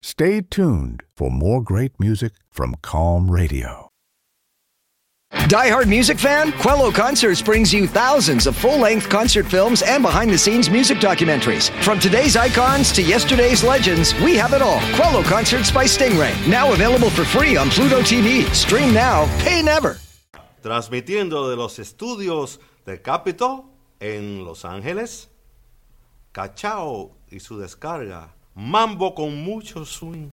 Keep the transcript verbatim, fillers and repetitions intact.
Stay tuned for more great music from Calm Radio. Die-hard music fan? Quello Concerts brings you thousands of full-length concert films and behind-the-scenes music documentaries. From today's icons to yesterday's legends, we have it all. Quello Concerts by Stingray. Now available for free on Pluto T V. Stream now, pay never. Transmitiendo de los estudios de Capitol en Los Ángeles, Cachao y su descarga. Mambo con mucho swing.